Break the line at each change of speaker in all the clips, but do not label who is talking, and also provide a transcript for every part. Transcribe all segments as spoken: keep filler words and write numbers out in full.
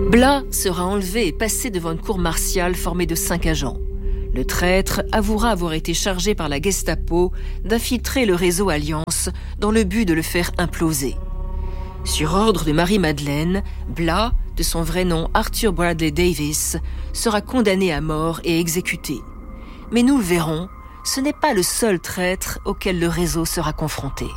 Blas sera enlevé et passé devant une cour martiale formée de cinq agents. Le traître avouera avoir été chargé par la Gestapo d'infiltrer le réseau Alliance dans le but de le faire imploser. Sur ordre de Marie-Madeleine, Blas, de son vrai nom Arthur Bradley Davis, sera condamné à mort et exécuté. Mais nous le verrons, ce n'est pas le seul traître auquel le réseau sera confronté.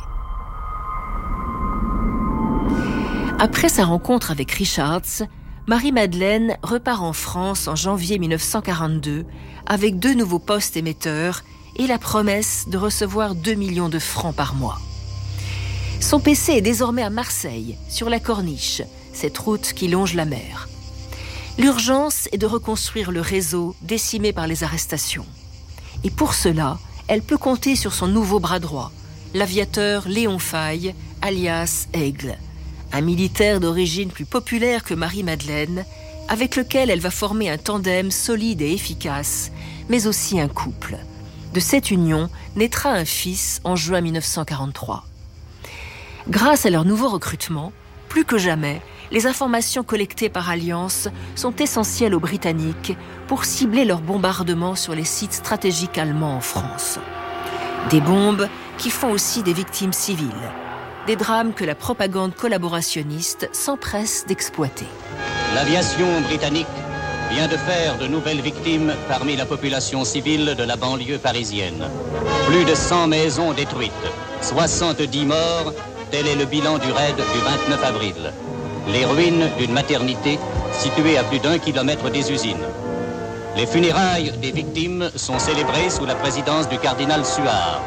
Après sa rencontre avec Richards, Marie-Madeleine repart en France en janvier mille neuf cent quarante-deux avec deux nouveaux postes émetteurs et la promesse de recevoir deux millions de francs par mois. Son P C est désormais à Marseille, sur la Corniche, cette route qui longe la mer. L'urgence est de reconstruire le réseau décimé par les arrestations. Et pour cela, elle peut compter sur son nouveau bras droit, l'aviateur Léon Faye, alias Aigle, un militaire d'origine plus populaire que Marie-Madeleine, avec lequel elle va former un tandem solide et efficace, mais aussi un couple. De cette union naîtra un fils en juin mille neuf cent quarante-trois. Grâce à leur nouveau recrutement, plus que jamais, les informations collectées par Alliance sont essentielles aux Britanniques pour cibler leurs bombardements sur les sites stratégiques allemands en France. Des bombes qui font aussi des victimes civiles. Des drames que la propagande collaborationniste s'empresse d'exploiter.
L'aviation britannique vient de faire de nouvelles victimes parmi la population civile de la banlieue parisienne. Plus de cent maisons détruites, soixante-dix morts, tel est le bilan du raid du vingt-neuf avril. Les ruines d'une maternité située à plus d'un kilomètre des usines. Les funérailles des victimes sont célébrées sous la présidence du cardinal Suard.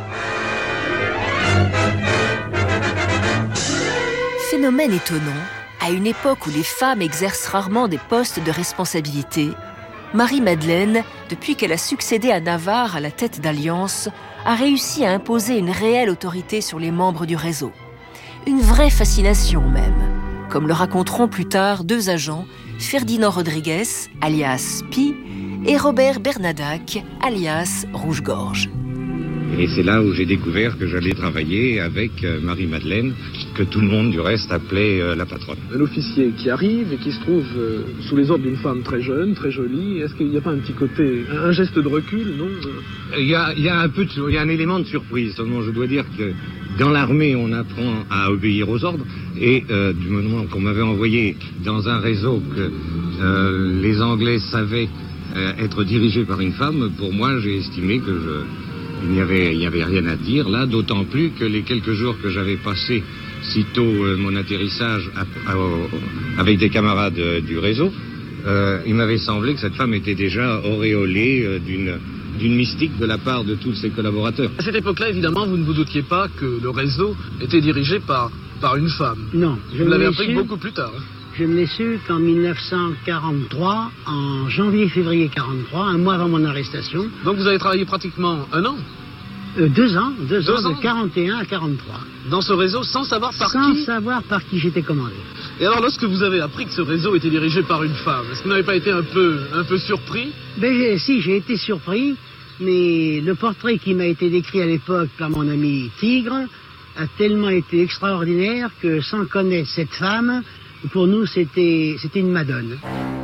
Phénomène étonnant, à une époque où les femmes exercent rarement des postes de responsabilité, Marie-Madeleine, depuis qu'elle a succédé à Navarre à la tête d'Alliance, a réussi à imposer une réelle autorité sur les membres du réseau. Une vraie fascination même, comme le raconteront plus tard deux agents, Ferdinand Rodriguez, alias Pi, et Robert Bernadac, alias Rouge-Gorge.
Et c'est là où j'ai découvert que j'allais travailler avec Marie-Madeleine, que tout le monde du reste appelait euh, la patronne.
Un officier qui arrive et qui se trouve euh, sous les ordres d'une femme très jeune, très jolie, est-ce qu'il n'y a pas un petit côté, un, un geste de recul, non?
Il y a, il y a un peu, de, il y a un élément de surprise. Seulement, je dois dire que dans l'armée, on apprend à obéir aux ordres, et euh, du moment qu'on m'avait envoyé dans un réseau que euh, les Anglais savaient euh, être dirigé par une femme, pour moi, j'ai estimé que je Il n'y avait, il n'y avait rien à dire là, d'autant plus que les quelques jours que j'avais passés sitôt euh, mon atterrissage à, à, à, avec des camarades euh, du réseau, euh, il m'avait semblé que cette femme était déjà auréolée euh, d'une, d'une mystique de la part de tous ses collaborateurs.
À cette époque-là, évidemment, vous ne vous doutiez pas que le réseau était dirigé par, par une femme.
Non. Je
vous l'avez appris
su,
beaucoup plus tard. Hein.
Je ne l'ai su qu'en mille neuf cent quarante-trois, en janvier-février quarante-trois, un mois avant mon arrestation.
Donc vous avez travaillé pratiquement un an
euh, Deux ans, deux, deux ans,
ans,
de quarante et un à quarante-trois.
Dans ce réseau, sans savoir par
sans
qui
Sans savoir par qui j'étais commandé.
Et alors, lorsque vous avez appris que ce réseau était dirigé par une femme, est-ce que vous n'avez pas été un peu, un peu surpris?
Ben, si, j'ai été surpris, mais le portrait qui m'a été décrit à l'époque par mon ami Tigre a tellement été extraordinaire que, sans connaître cette femme, pour nous, c'était, c'était une madone.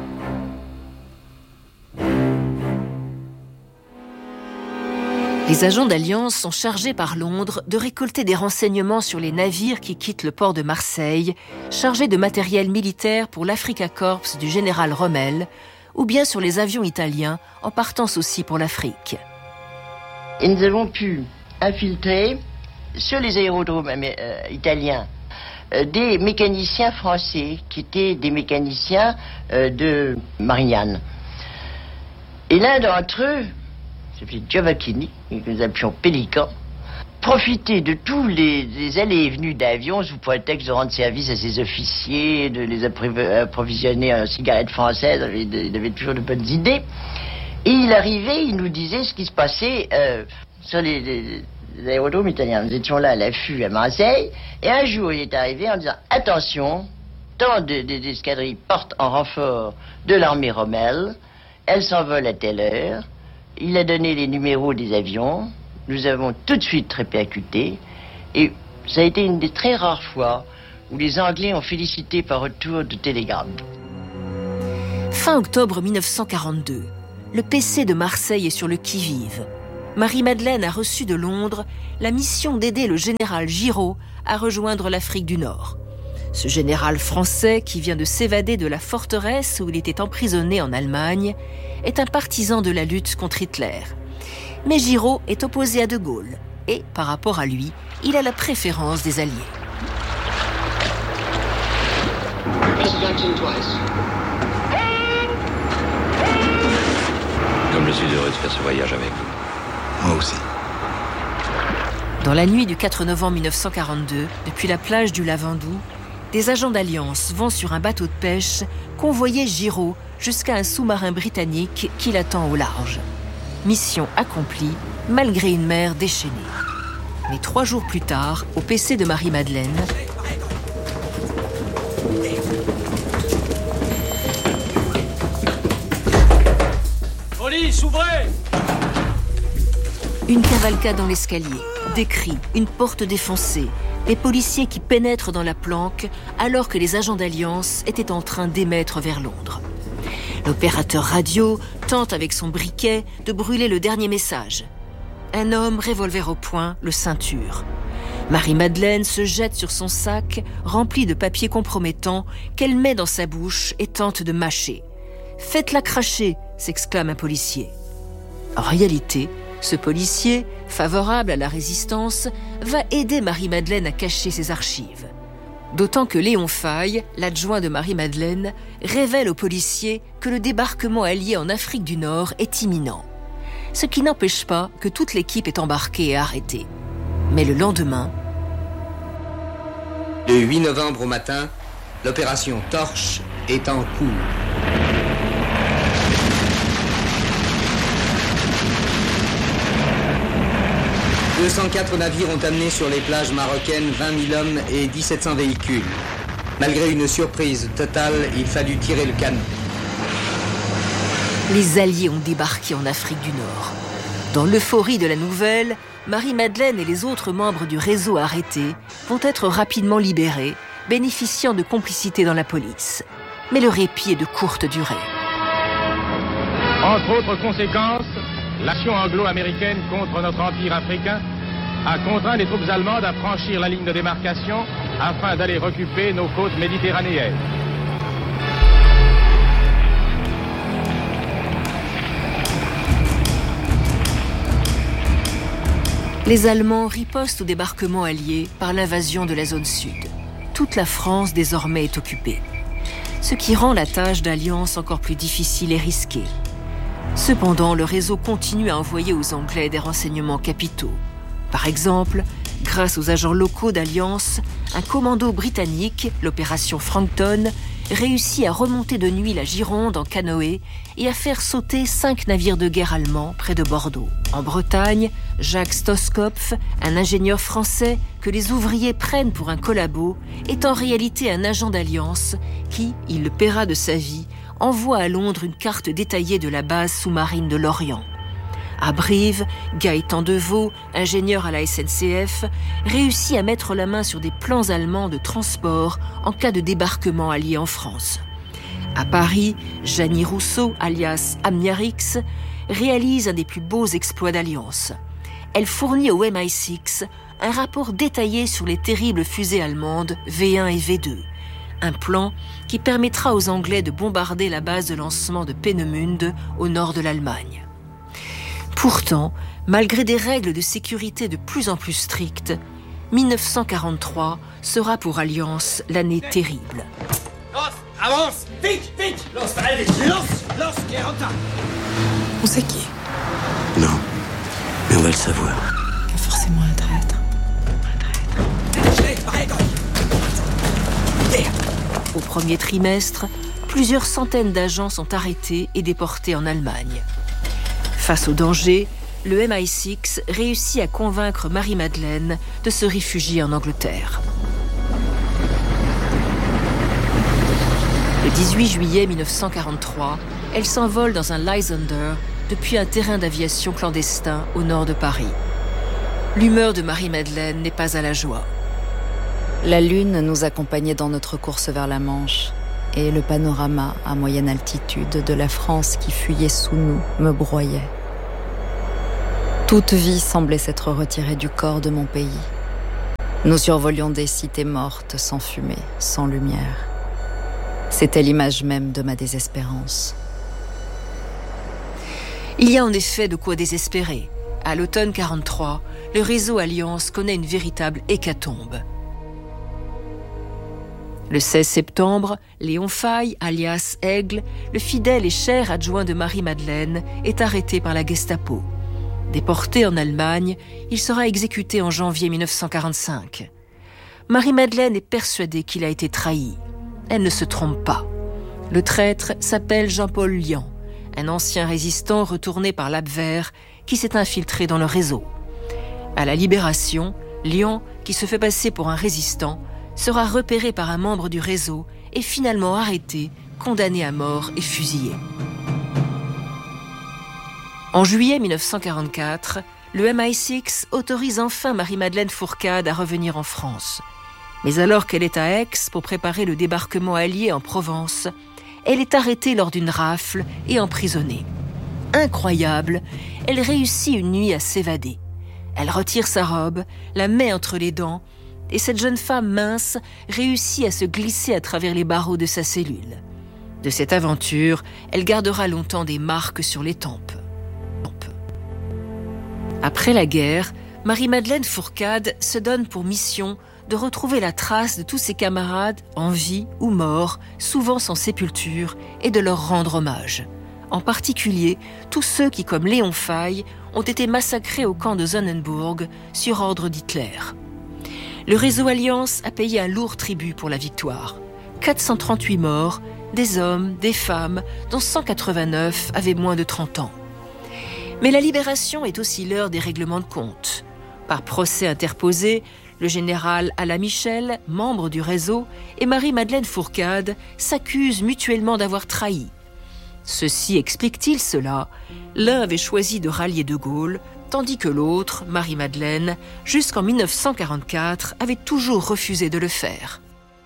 Les agents d'Alliance sont chargés par Londres de récolter des renseignements sur les navires qui quittent le port de Marseille, chargés de matériel militaire pour l'Africa Corps du général Rommel, ou bien sur les avions italiens en partance aussi pour l'Afrique.
Et nous avons pu infiltrer sur les aérodromes euh, italiens euh, des mécaniciens français qui étaient des mécaniciens euh, de Marignane. Et l'un d'entre eux, c'est Giovacchini, que nous appelions Pélican, profiter de tous les, les allées et venues d'avions sous prétexte de rendre service à ses officiers, de les approvisionner en cigarettes françaises, il avait toujours de bonnes idées. Et il arrivait, il nous disait ce qui se passait euh, sur les, les, les aérodromes italiens. Nous étions là à l'affût à Marseille, et un jour il est arrivé en disant « Attention, tant de, de, d'escadrilles partent en renfort de l'armée Rommel, elles s'envolent à telle heure. » Il a donné les numéros des avions, nous avons tout de suite répercuté, et ça a été une des très rares fois où les Anglais ont félicité par retour de télégramme.
Fin octobre mille neuf cent quarante-deux, le P C de Marseille est sur le qui-vive. Marie-Madeleine a reçu de Londres la mission d'aider le général Giraud à rejoindre l'Afrique du Nord. Ce général français, qui vient de s'évader de la forteresse où il était emprisonné en Allemagne, est un partisan de la lutte contre Hitler. Mais Giraud est opposé à De Gaulle et, par rapport à lui, il a la préférence des Alliés.
Comme je suis heureux de faire ce voyage avec vous.
Moi aussi.
Dans la nuit du quatre novembre mille neuf cent quarante-deux, depuis la plage du Lavandou, des agents d'Alliance vont sur un bateau de pêche convoyer Giraud jusqu'à un sous-marin britannique qui l'attend au large. Mission accomplie, malgré une mer déchaînée. Mais trois jours plus tard, au P C de Marie-Madeleine,
Police, ouvrez!
Une cavalcade dans l'escalier, des cris, une porte défoncée, les policiers qui pénètrent dans la planque alors que les agents d'Alliance étaient en train d'émettre vers Londres. L'opérateur radio tente avec son briquet de brûler le dernier message. Un homme, revolver au poing, le ceinture. Marie-Madeleine se jette sur son sac rempli de papiers compromettants qu'elle met dans sa bouche et tente de mâcher. « Faites-la cracher !» s'exclame un policier. En réalité, ce policier, favorable à la résistance, va aider Marie-Madeleine à cacher ses archives. D'autant que Léon Faye, l'adjoint de Marie-Madeleine, révèle aux policiers que le débarquement allié en Afrique du Nord est imminent. Ce qui n'empêche pas que toute l'équipe est embarquée et arrêtée. Mais le lendemain...
Le huit novembre au matin, l'opération Torche est en cours. deux cent quatre navires ont amené sur les plages marocaines vingt mille hommes et dix-sept cents véhicules. Malgré une surprise totale, il fallut tirer le canon.
Les Alliés ont débarqué en Afrique du Nord. Dans l'euphorie de la nouvelle, Marie-Madeleine et les autres membres du réseau arrêtés vont être rapidement libérés, bénéficiant de complicité dans la police. Mais le répit est de courte durée.
Entre autres conséquences, l'action anglo-américaine contre notre empire africain a contraint les troupes allemandes à franchir la ligne de démarcation afin d'aller occuper nos côtes méditerranéennes.
Les Allemands ripostent au débarquement allié par l'invasion de la zone sud. Toute la France désormais est occupée. Ce qui rend la tâche d'Alliance encore plus difficile et risquée. Cependant, le réseau continue à envoyer aux Anglais des renseignements capitaux. Par exemple, grâce aux agents locaux d'Alliance, un commando britannique, l'opération Frankton, réussit à remonter de nuit la Gironde en canoë et à faire sauter cinq navires de guerre allemands près de Bordeaux. En Bretagne, Jacques Stoskopf, un ingénieur français que les ouvriers prennent pour un collabo, est en réalité un agent d'Alliance qui, il le paiera de sa vie, envoie à Londres une carte détaillée de la base sous-marine de Lorient. À Brive, Gaëtan Deveau, ingénieur à la S N C F, réussit à mettre la main sur des plans allemands de transport en cas de débarquement allié en France. À Paris, Janie Rousseau, alias Amniarix, réalise un des plus beaux exploits d'Alliance. Elle fournit au M I six un rapport détaillé sur les terribles fusées allemandes V un et V deux. Un plan qui permettra aux Anglais de bombarder la base de lancement de Peenemünde au nord de l'Allemagne. Pourtant, malgré des règles de sécurité de plus en plus strictes, mille neuf cent quarante-trois sera pour Alliance l'année terrible.
Los, avance, vite, vite, los, allez, los, los, Geranta.
On sait qui.
Non, mais on va le savoir.
Il y a forcément un traître.
Au premier trimestre, plusieurs centaines d'agents sont arrêtés et déportés en Allemagne. Face au danger, le M I six réussit à convaincre Marie-Madeleine de se réfugier en Angleterre. Le dix-huit juillet mille neuf cent quarante-trois, elle s'envole dans un Lysander depuis un terrain d'aviation clandestin au nord de Paris. L'humeur de Marie-Madeleine n'est pas à la joie.
La lune nous accompagnait dans notre course vers la Manche. et le panorama à moyenne altitude de la France qui fuyait sous nous me broyait. Toute vie semblait s'être retirée du corps de mon pays. Nous survolions des cités mortes, sans fumée, sans lumière. C'était l'image même de ma désespérance.
Il y a en effet de quoi désespérer. À l'automne quarante-trois, le réseau Alliance connaît une véritable hécatombe. Le seize septembre, Léon Faye, alias Aigle, le fidèle et cher adjoint de Marie-Madeleine, est arrêté par la Gestapo. Déporté en Allemagne, il sera exécuté en janvier mille neuf cent quarante-cinq. Marie-Madeleine est persuadée qu'il a été trahi. Elle ne se trompe pas. Le traître s'appelle Jean-Paul Lian, un ancien résistant retourné par l'Abwehr qui s'est infiltré dans le réseau. À la Libération, Lian, qui se fait passer pour un résistant, sera repéré par un membre du réseau et finalement arrêté, condamné à mort et fusillé. En juillet mille neuf cent quarante-quatre, le M I six autorise enfin Marie-Madeleine Fourcade à revenir en France. Mais alors qu'elle est à Aix pour préparer le débarquement allié en Provence, elle est arrêtée lors d'une rafle et emprisonnée. Incroyable, elle réussit une nuit à s'évader. Elle retire sa robe, la met entre les dents, et cette jeune femme mince réussit à se glisser à travers les barreaux de sa cellule. De cette aventure, elle gardera longtemps des marques sur les tempes. Après la guerre, Marie-Madeleine Fourcade se donne pour mission de retrouver la trace de tous ses camarades en vie ou morts, souvent sans sépulture, et de leur rendre hommage. En particulier, tous ceux qui, comme Léon Faye, ont été massacrés au camp de Sonnenburg sur ordre d'Hitler. Le réseau Alliance a payé un lourd tribut pour la victoire. quatre cent trente-huit morts, des hommes, des femmes, dont cent quatre-vingt-neuf avaient moins de trente ans. Mais la libération est aussi l'heure des règlements de compte. Par procès interposé, le général Alain Michel, membre du réseau, et Marie-Madeleine Fourcade s'accusent mutuellement d'avoir trahi. Ceci explique-t-il cela ? L'un avait choisi de rallier De Gaulle, tandis que l'autre, Marie-Madeleine, jusqu'en mille neuf cent quarante-quatre, avait toujours refusé de le faire.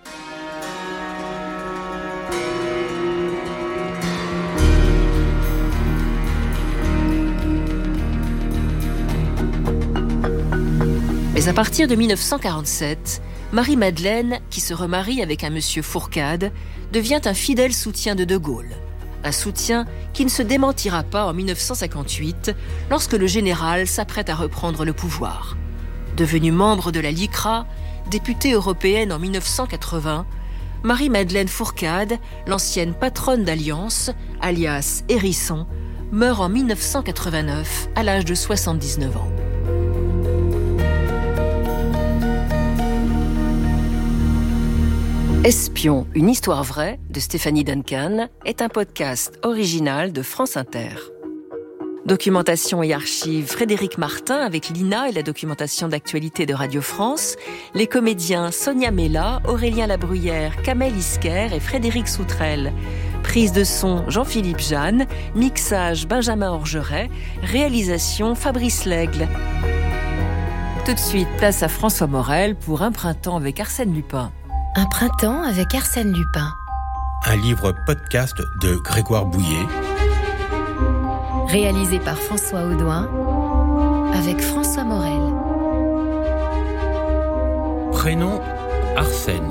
Mais à partir de mille neuf cent quarante-sept, Marie-Madeleine, qui se remarie avec un monsieur Fourcade, devient un fidèle soutien de De Gaulle. Un soutien qui ne se démentira pas en mille neuf cent cinquante-huit, lorsque le général s'apprête à reprendre le pouvoir. Devenue membre de la LICRA, députée européenne en mille neuf cent quatre-vingts, Marie-Madeleine Fourcade, l'ancienne patronne d'Alliance, alias Hérisson, meurt en mille neuf cent quatre-vingt-neuf à l'âge de soixante-dix-neuf ans. Espion, une histoire vraie de Stéphanie Duncan est un podcast original de France Inter. Documentation et archives Frédéric Martin avec l'I N A et la documentation d'actualité de Radio France. Les comédiens Sonia Mella, Aurélien Labruyère, Kamel Isker et Frédéric Soutrel. Prise de son Jean-Philippe Jeanne, mixage Benjamin Orgeret, réalisation Fabrice Lègle. Tout de suite, place à François Morel pour Un printemps avec Arsène Lupin.
Un printemps avec Arsène Lupin.
Un livre podcast de Grégoire Bouillet.
Réalisé par François Audouin avec François Morel.
Prénom Arsène.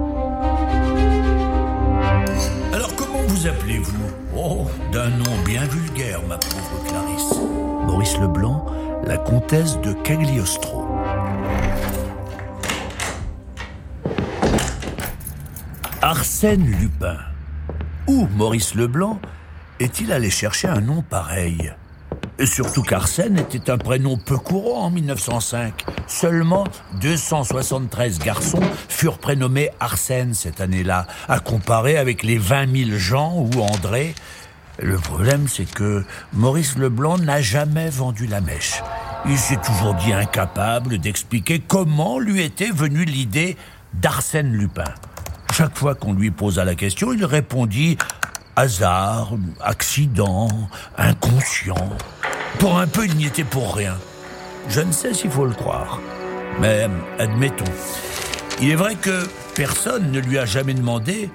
Alors comment vous appelez-vous ? Oh, d'un nom bien vulgaire, ma pauvre Clarisse. Maurice Leblanc, la comtesse de Cagliostro. Arsène Lupin. Où Maurice Leblanc est-il allé chercher un nom pareil ? Et surtout qu'Arsène était un prénom peu courant en mille neuf cent cinq. Seulement deux cent soixante-treize garçons furent prénommés Arsène cette année-là, à comparer avec les vingt mille Jean ou André. Le problème, c'est que Maurice Leblanc n'a jamais vendu la mèche. Il s'est toujours dit incapable d'expliquer comment lui était venue l'idée d'Arsène Lupin. Chaque fois qu'on lui posa la question, il répondit « hasard, accident, inconscient ». Pour un peu, il n'y était pour rien. Je ne sais s'il faut le croire, mais admettons. Il est vrai que personne ne lui a jamais demandé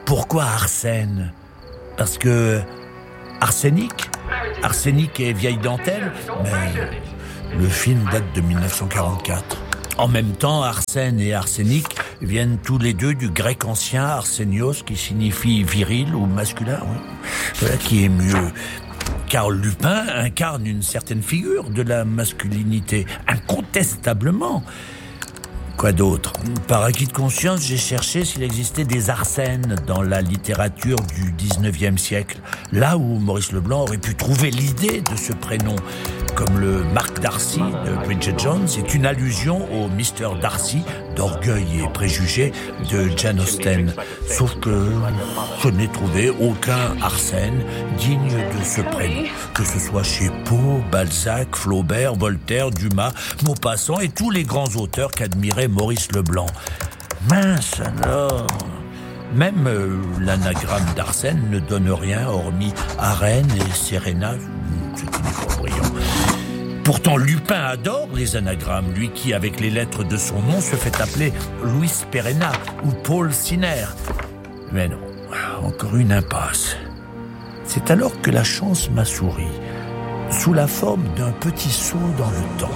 pourquoi Arsène ? Parce que arsenic, arsenic et vieille dentelle, mais le film date de dix-neuf cent quarante-quatre. En même temps, Arsène et arsenic viennent tous les deux du grec ancien arsénios, qui signifie viril ou masculin. Voilà qui est mieux. Car Lupin incarne une certaine figure de la masculinité, incontestablement. Quoi d'autre ? Par acquis de conscience, j'ai cherché s'il existait des Arsènes dans la littérature du dix-neuvième siècle, là où Maurice Leblanc aurait pu trouver l'idée de ce prénom, comme le Mark Darcy de Bridget Jones est une allusion au mister Darcy d'Orgueil et Préjugés de Jane Austen. Sauf que je n'ai trouvé aucun Arsène digne de ce prénom, que ce soit chez Poe, Balzac, Flaubert, Voltaire, Dumas, Maupassant et tous les grands auteurs qu'admirait Maurice Leblanc. Mince alors. Même euh, l'anagramme d'Arsène ne donne rien hormis Arène et Serena, ce qui n'est pas brillant. Pourtant, Lupin adore les anagrammes, lui qui, avec les lettres de son nom, se fait appeler Louis Perena ou Paul Sinner. Mais non, encore une impasse. C'est alors que la chance m'a souri, sous la forme d'un petit saut dans le temps.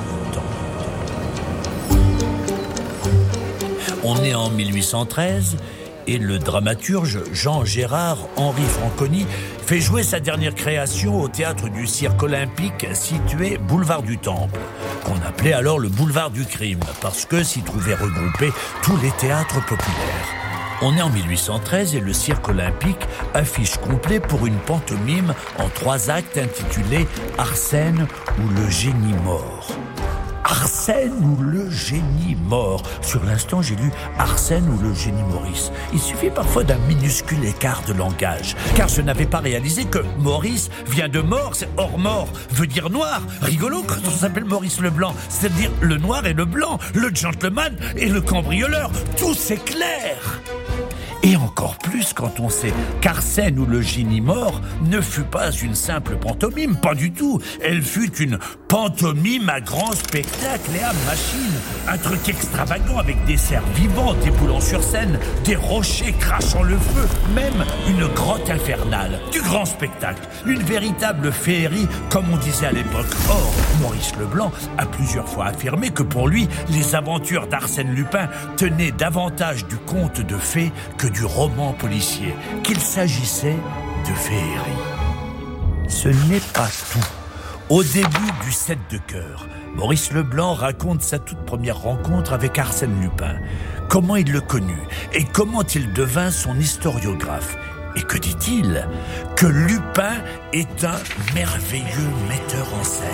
On est en mille huit cent treize et le dramaturge Jean-Gérard Henri Franconi fait jouer sa dernière création au théâtre du Cirque Olympique situé boulevard du Temple, qu'on appelait alors le boulevard du crime, parce que s'y trouvaient regroupés tous les théâtres populaires. On est en mille huit cent treize et le Cirque Olympique affiche complet pour une pantomime en trois actes intitulée Arsène ou le génie mort. Arsène ou le génie mort. Sur l'instant, j'ai lu Arsène ou le génie Maurice. Il suffit parfois d'un minuscule écart de langage, car je n'avais pas réalisé que Maurice vient de mort, c'est hors mort, veut dire noir. Rigolo quand on s'appelle Maurice Leblanc, c'est-à-dire le noir et le blanc, le gentleman et le cambrioleur. Tout c'est clair. Et encore plus quand on sait qu'Arsène ou le génie mort ne fut pas une simple pantomime, pas du tout. Elle fut une pantomime à grand spectacle et à machine. Un truc extravagant avec des cerfs vivants déboulant sur scène, des rochers crachant le feu, même une grotte infernale. Du grand spectacle, une véritable féerie comme on disait à l'époque. Or, Maurice Leblanc a plusieurs fois affirmé que pour lui, les aventures d'Arsène Lupin tenaient davantage du conte de fées que du roman policier, qu'il s'agissait de féerie. Ce n'est pas tout. Au début du Sept de cœur, Maurice Leblanc raconte sa toute première rencontre avec Arsène Lupin, comment il le connut et comment il devint son historiographe. Et que dit-il ? Que Lupin est un merveilleux metteur en scène.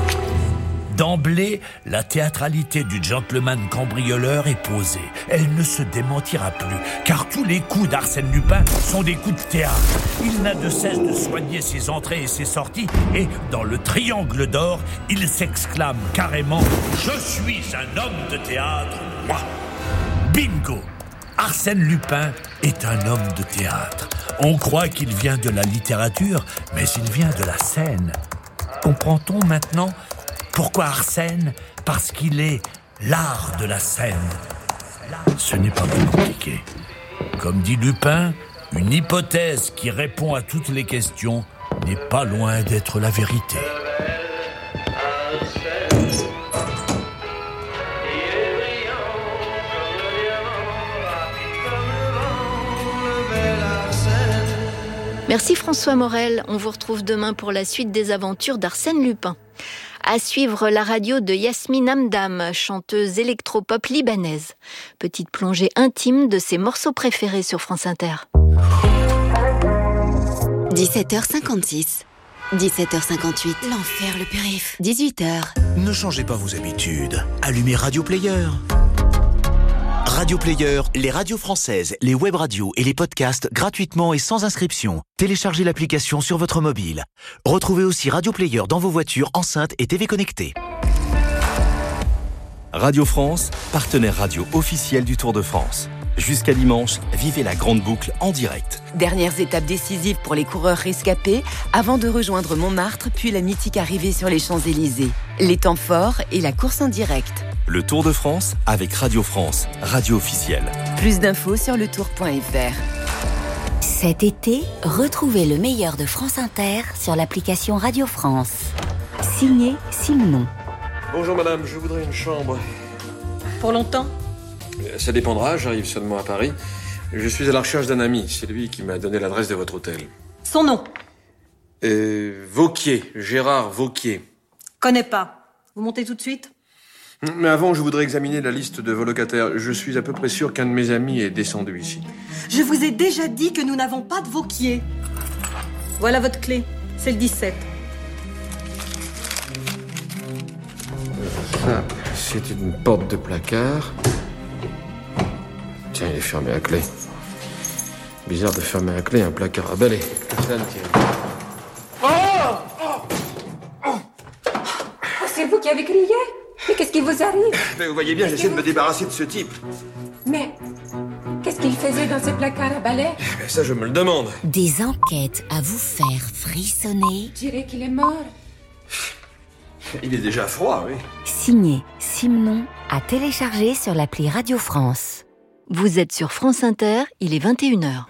D'emblée, la théâtralité du gentleman cambrioleur est posée. Elle ne se démentira plus, car tous les coups d'Arsène Lupin sont des coups de théâtre. Il n'a de cesse de soigner ses entrées et ses sorties, et dans le triangle d'or, il s'exclame carrément « Je suis un homme de théâtre, moi !» Bingo ! Arsène Lupin est un homme de théâtre. On croit qu'il vient de la littérature, mais il vient de la scène. Comprend-on maintenant ? Pourquoi Arsène ? Parce qu'il est l'art de la scène. Ce n'est pas plus compliqué. Comme dit Lupin, une hypothèse qui répond à toutes les questions n'est pas loin d'être la vérité.
Merci François Morel. On vous retrouve demain pour la suite des aventures d'Arsène Lupin. À suivre la radio de Yasmine Hamdam, chanteuse électropop libanaise. Petite plongée intime de ses morceaux préférés sur France Inter.
dix-sept heures cinquante-six. dix-sept heures cinquante-huit. L'enfer, le périph'. dix-huit heures.
Ne changez pas vos habitudes. Allumez Radio Player. Radio Player, les radios françaises, les web radios et les podcasts gratuitement et sans inscription. Téléchargez l'application sur votre mobile. Retrouvez aussi Radio Player dans vos voitures, enceintes et T V connectées.
Radio France, partenaire radio officiel du Tour de France. Jusqu'à dimanche, vivez la grande boucle en direct.
Dernières étapes décisives pour les coureurs rescapés avant de rejoindre Montmartre, puis la mythique arrivée sur les Champs-Élysées. Les temps forts et la course en direct.
Le Tour de France avec Radio France, radio officielle.
Plus d'infos sur le tour point f r.
Cet été, retrouvez le meilleur de France Inter sur l'application Radio France. Signé Simon.
Bonjour madame, je voudrais une chambre.
Pour longtemps ?
Ça dépendra, j'arrive seulement à Paris. Je suis à la recherche d'un ami, c'est lui qui m'a donné l'adresse de votre hôtel.
Son nom ?
Euh, Vauquier, Gérard Vauquier.
Connais pas. Vous montez tout de suite ?
Mais avant, je voudrais examiner la liste de vos locataires. Je suis à peu près sûr qu'un de mes amis est descendu ici.
Je vous ai déjà dit que nous n'avons pas de Vauquier. Voilà votre clé. C'est le dix-sept.
Ça, c'est une porte de placard. Tiens, il est fermé à clé. Bizarre de fermer à clé un placard à balai. Que ça ne tient.
Oh oh
Oh, c'est vous qui avez crié ? Mais qu'est-ce qui vous arrive ?
Mais vous voyez bien, j'essaie de me débarrasser de ce type.
Mais qu'est-ce qu'il faisait dans ce placard à balai ?
Mais ça, je me le demande.
Des enquêtes à vous faire frissonner.
Je dirais qu'il est mort.
Il est déjà froid, oui.
Signé Simon, à télécharger sur l'appli Radio France.
Vous êtes sur France Inter, il est vingt et une heures.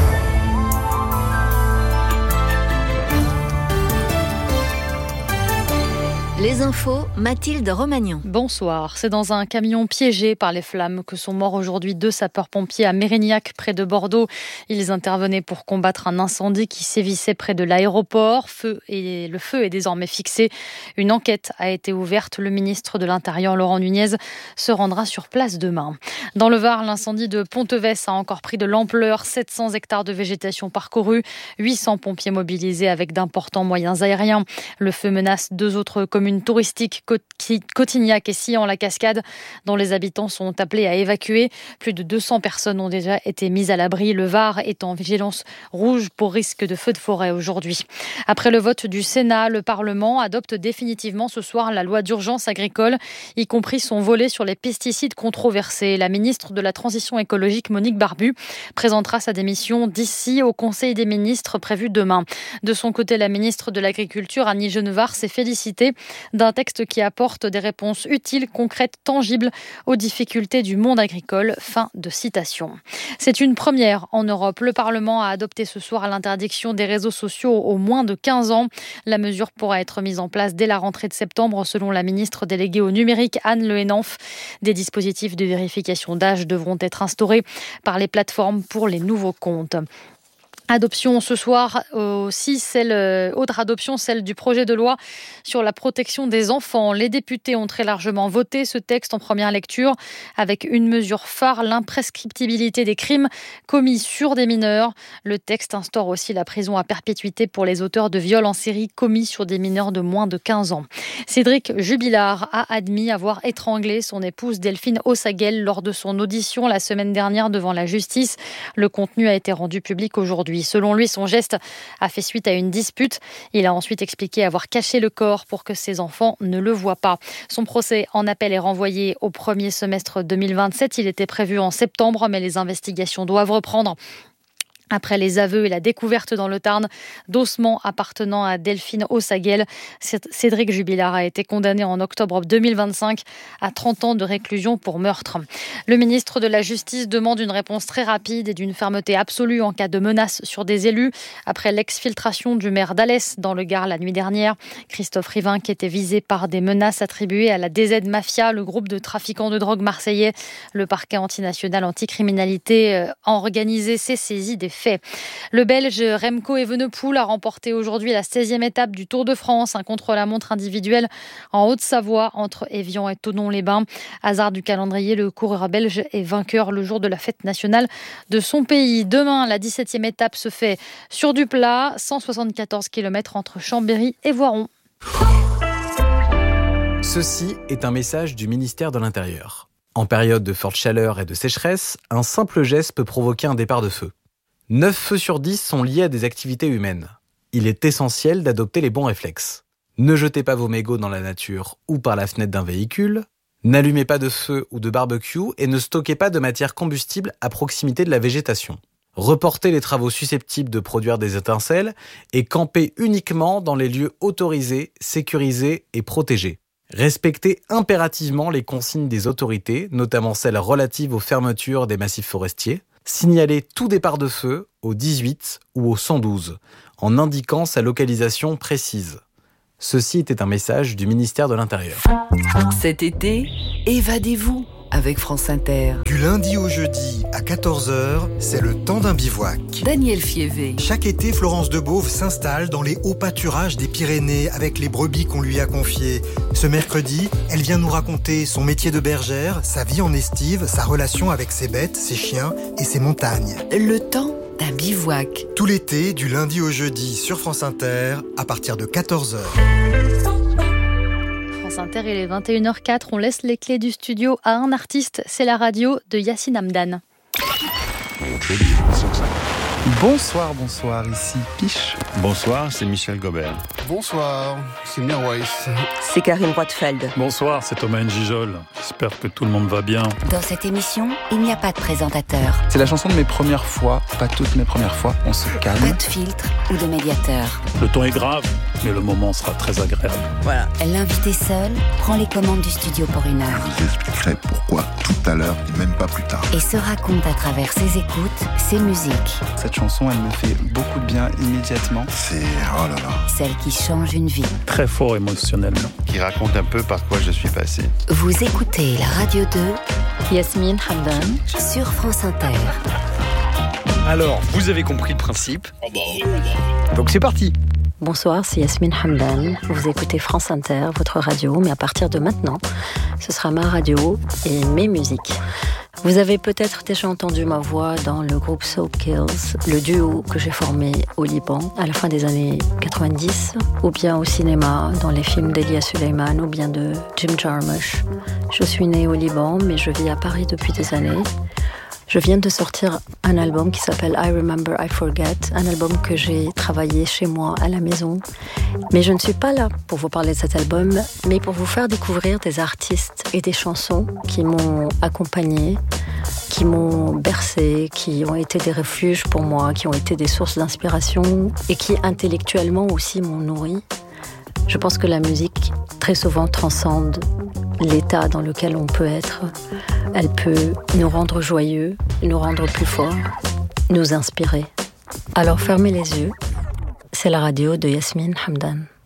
Les infos, Mathilde Romagnan.
Bonsoir. C'est dans un camion piégé par les flammes que sont morts aujourd'hui deux sapeurs-pompiers à Mérignac, près de Bordeaux. Ils intervenaient pour combattre un incendie qui sévissait près de l'aéroport. Feu et le feu est désormais fixé. Une enquête a été ouverte. Le ministre de l'Intérieur, Laurent Nunez, se rendra sur place demain. Dans le Var, l'incendie de Ponteves a encore pris de l'ampleur. sept cents hectares de végétation parcourus, huit cents pompiers mobilisés avec d'importants moyens aériens. Le feu menace deux autres communes touristique, Cotignac et Sillans-la-Cascade, dont les habitants sont appelés à évacuer. Plus de deux cents personnes ont déjà été mises à l'abri. Le Var est en vigilance rouge pour risque de feu de forêt aujourd'hui. Après le vote du Sénat, le Parlement adopte définitivement ce soir la loi d'urgence agricole, y compris son volet sur les pesticides controversés. La ministre de la Transition écologique, Monique Barbu, présentera sa démission d'ici au Conseil des ministres prévu demain. De son côté, la ministre de l'Agriculture, Annie Genevard, s'est félicitée d'un texte qui apporte des réponses utiles, concrètes, tangibles aux difficultés du monde agricole. Fin de citation. C'est une première en Europe. Le Parlement a adopté ce soir l'interdiction des réseaux sociaux aux moins de quinze ans. La mesure pourra être mise en place dès la rentrée de septembre, selon la ministre déléguée au numérique, Anne Le Henanff. Des dispositifs de vérification d'âge devront être instaurés par les plateformes pour les nouveaux comptes. Adoption ce soir aussi, celle, autre adoption, celle du projet de loi sur la protection des enfants. Les députés ont très largement voté ce texte en première lecture avec une mesure phare, l'imprescriptibilité des crimes commis sur des mineurs. Le texte instaure aussi la prison à perpétuité pour les auteurs de viols en série commis sur des mineurs de moins de quinze ans. Cédric Jubilard a admis avoir étranglé son épouse Delphine Ossaguel lors de son audition la semaine dernière devant la justice. Le contenu a été rendu public aujourd'hui. Selon lui, son geste a fait suite à une dispute. Il a ensuite expliqué avoir caché le corps pour que ses enfants ne le voient pas. Son procès en appel est renvoyé au premier semestre deux mille vingt-sept. Il était prévu en septembre, mais les investigations doivent reprendre. Après les aveux et la découverte dans le Tarn d'ossements appartenant à Delphine Ossaguel, Cédric Jubilard a été condamné en octobre deux mille vingt-cinq à trente ans de réclusion pour meurtre. Le ministre de la Justice demande une réponse très rapide et d'une fermeté absolue en cas de menace sur des élus. Après l'exfiltration du maire d'Alès dans le Gard la nuit dernière, Christophe Rivin, qui était visé par des menaces attribuées à la D Z Mafia, le groupe de trafiquants de drogue marseillais. Le parquet antinational anticriminalité organisé s'est saisi des faits. Fait. Le Belge Remco Evenepoel a remporté aujourd'hui la seizième étape du Tour de France, un contre-la-montre individuel en Haute-Savoie entre Évian et Thonon-les-Bains. Hasard du calendrier, le coureur belge est vainqueur le jour de la fête nationale de son pays. Demain, la dix-septième étape se fait sur du plat, cent soixante-quatorze kilomètres entre Chambéry et Voiron.
Ceci est un message du ministère de l'Intérieur. En période de forte chaleur et de sécheresse, un simple geste peut provoquer un départ de feu. neuf feux sur dix sont liés à des activités humaines. Il est essentiel d'adopter les bons réflexes. Ne jetez pas vos mégots dans la nature ou par la fenêtre d'un véhicule. N'allumez pas de feu ou de barbecue et ne stockez pas de matière combustible à proximité de la végétation. Reportez les travaux susceptibles de produire des étincelles et campez uniquement dans les lieux autorisés, sécurisés et protégés. Respectez impérativement les consignes des autorités, notamment celles relatives aux fermetures des massifs forestiers. Signalez tout départ de feu au dix-huit ou au cent douze, en indiquant sa localisation précise. Ceci était un message du ministère de l'Intérieur.
Cet été, évadez-vous avec France Inter.
Du lundi au jeudi à quatorze heures, c'est le temps d'un bivouac.
Daniel Fievé.
Chaque été, Florence Debauve s'installe dans les hauts pâturages des Pyrénées avec les brebis qu'on lui a confiées. Ce mercredi, elle vient nous raconter son métier de bergère, sa vie en estive, sa relation avec ses bêtes, ses chiens et ses montagnes.
Le temps d'un bivouac.
Tout l'été, du lundi au jeudi sur France Inter, à partir de quatorze heures.
France Inter, il est vingt et une heures quatre. On laisse les clés du studio à un artiste. C'est la radio de Yacine Hamdan.
Bonsoir, bonsoir, ici Piche.
Bonsoir, c'est Michel Gobert.
Bonsoir, c'est Mirwais.
C'est Karine Roitfeld.
Bonsoir, c'est Thomas Njijol. J'espère que tout le monde va bien.
Dans cette émission, il n'y a pas de présentateur.
C'est la chanson de mes premières fois, pas toutes mes premières fois, on se calme.
Pas de filtre ou de médiateur.
Le ton est grave, mais le moment sera très agréable.
Voilà. L'invité seul prend les commandes du studio pour une heure.
Je vous expliquerai pourquoi tout à l'heure et même pas plus tard.
Et se raconte à travers ses écoutes, ses musiques.
Cette chanson, elle me fait beaucoup de bien immédiatement.
C'est, oh là là.
Celle qui change une vie.
Très fort émotionnellement.
Qui raconte un peu par quoi je suis passé.
Vous écoutez la radio de
Yasmine Hamdan
sur France Inter.
Alors, vous avez compris le principe. Donc c'est parti.
Bonsoir, c'est Yasmine Hamdan. Vous écoutez France Inter, votre radio, mais à partir de maintenant, ce sera ma radio et mes musiques. Vous avez peut-être déjà entendu ma voix dans le groupe Soul Kills, le duo que j'ai formé au Liban à la fin des années quatre-vingt-dix, ou bien au cinéma, dans les films d'Elia Suleiman ou bien de Jim Jarmusch. Je suis née au Liban, mais je vis à Paris depuis des années. Je viens de sortir un album qui s'appelle I Remember, I Forget, un album que j'ai travaillé chez moi à la maison. Mais je ne suis pas là pour vous parler de cet album, mais pour vous faire découvrir des artistes et des chansons qui m'ont accompagnée, qui m'ont bercée, qui ont été des refuges pour moi, qui ont été des sources d'inspiration et qui intellectuellement aussi m'ont nourri. Je pense que la musique, très souvent, transcende l'état dans lequel on peut être. Elle peut nous rendre joyeux, nous rendre plus forts, nous inspirer. Alors fermez les yeux, c'est la radio de Yasmine Hamdan.